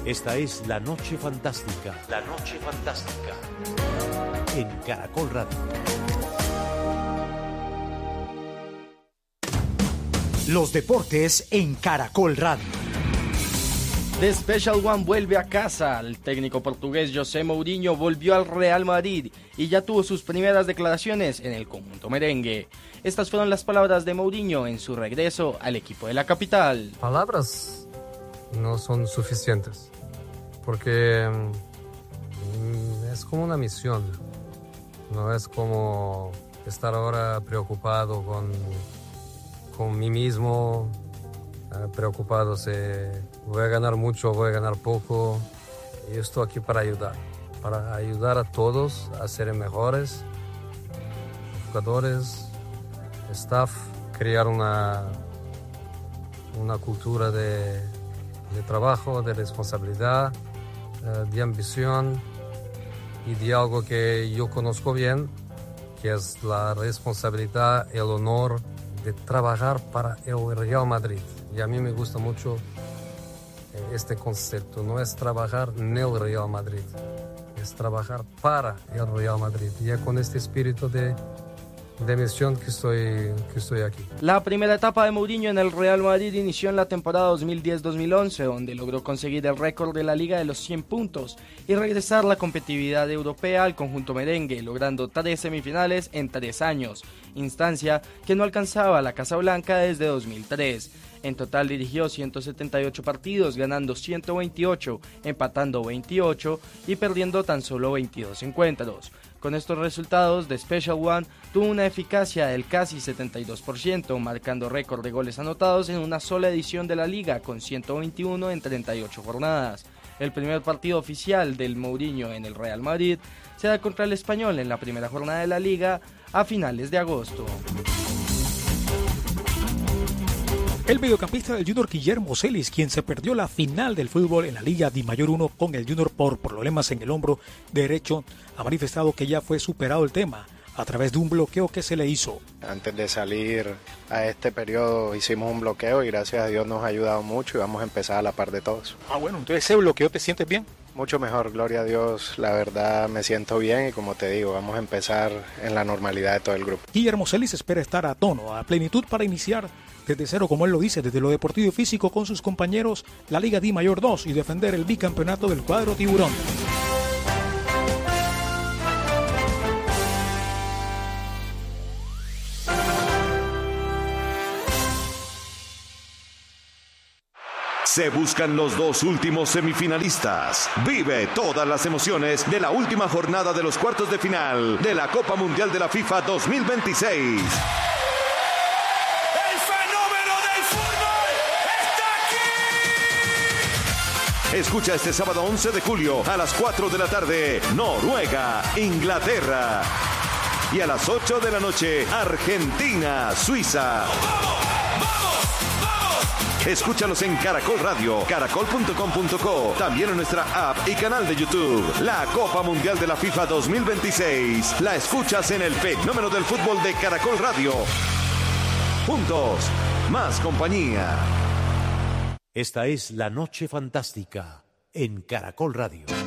Esta es La Noche Fantástica. La Noche Fantástica. En Caracol Radio. Los deportes en Caracol Radio. The Special One vuelve a casa. El técnico portugués José Mourinho volvió al Real Madrid y ya tuvo sus primeras declaraciones en el conjunto merengue. Estas fueron las palabras de Mourinho en su regreso al equipo de la capital. Palabras no son suficientes porque es como una misión. No es como estar ahora preocupado con mí mismo, preocupado si voy a ganar mucho o voy a ganar poco. Yo estoy aquí para ayudar a todos a ser mejores, jugadores, staff, crear una cultura de trabajo, de responsabilidad, de ambición y de algo que yo conozco bien, que es la responsabilidad, el honor de trabajar para el Real Madrid. Y a mí me gusta mucho este concepto. No es trabajar en el Real Madrid, es trabajar para el Real Madrid. Y es con este espíritu de misión que estoy aquí. La primera etapa de Mourinho en el Real Madrid inició en la temporada 2010-2011, donde logró conseguir el récord de la Liga de los 100 puntos y regresar la competitividad europea al conjunto merengue, logrando 3 semifinales en 3 años, instancia que no alcanzaba la Casa Blanca desde 2003. En total dirigió 178 partidos, ganando 128, empatando 28 y perdiendo tan solo 22 encuentros. Con estos resultados, The Special One tuvo una eficacia del casi 72%, marcando récord de goles anotados en una sola edición de la liga, con 121 en 38 jornadas. El primer partido oficial del Mourinho en el Real Madrid será contra el Español en la primera jornada de la liga a finales de agosto. El mediocampista del Junior Guillermo Celis, quien se perdió la final del fútbol en la Liga Dimayor 1 con el Junior por problemas en el hombro derecho, ha manifestado que ya fue superado el tema a través de un bloqueo que se le hizo. Antes de salir a este periodo hicimos un bloqueo y gracias a Dios nos ha ayudado mucho y vamos a empezar a la par de todos. Bueno, entonces ese bloqueo, ¿te sientes bien? Mucho mejor, gloria a Dios, la verdad me siento bien y como te digo, vamos a empezar en la normalidad de todo el grupo. Guillermo Celis espera estar a tono, a plenitud para iniciar desde cero, como él lo dice, desde lo deportivo y físico con sus compañeros, la Liga Dimayor 2 y defender el bicampeonato del cuadro tiburón. Se buscan los 2 últimos semifinalistas. Vive todas las emociones de la última jornada de los cuartos de final de la Copa Mundial de la FIFA 2026. Escucha este sábado 11 de julio a las 4 de la tarde, Noruega, Inglaterra. Y a las 8 de la noche, Argentina, Suiza. Escúchalos en Caracol Radio, caracol.com.co, también en nuestra app y canal de YouTube. La Copa Mundial de la FIFA 2026. La escuchas en el fenómeno del fútbol de Caracol Radio. Juntos, más compañía. Esta es La Noche Fantástica en Caracol Radio.